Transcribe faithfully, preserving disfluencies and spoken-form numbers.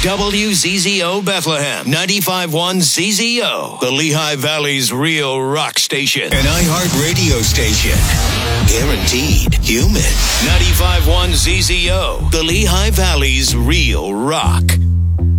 W Z Z O Bethlehem, ninety-five point one Z Z O, the Lehigh Valley's real rock station. An iHeart radio station. Guaranteed human. ninety-five point one Z Z O, the Lehigh Valley's real rock.